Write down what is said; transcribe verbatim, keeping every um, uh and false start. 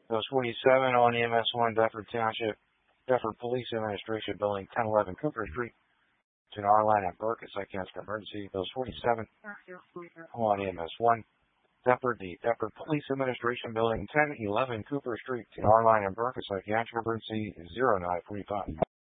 Those forty-seven on E M S one, Deptford Township, Deptford Police Administration Building, ten eleven Cooper Street. To our line at Burke, it's like for emergency. Those forty-seven on E M S one, Deptford, the Deptford Police Administration Building, ten eleven Cooper Street. To our line at Burke, it's like for emergency zero nine forty-five.